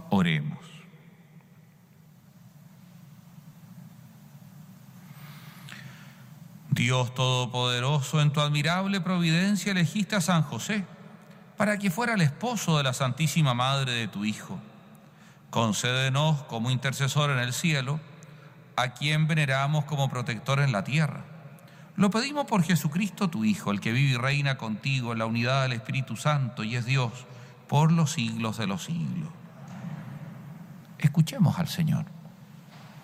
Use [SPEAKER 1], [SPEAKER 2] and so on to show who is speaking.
[SPEAKER 1] Oremos. Dios Todopoderoso, en tu admirable providencia elegiste a San José para que fuera el esposo de la Santísima Madre de tu Hijo. Concédenos como intercesor en el cielo, a quien veneramos como protector en la tierra. Lo pedimos por Jesucristo tu Hijo, el que vive y reina contigo en la unidad del Espíritu Santo y es Dios por los siglos de los siglos. Escuchemos al Señor.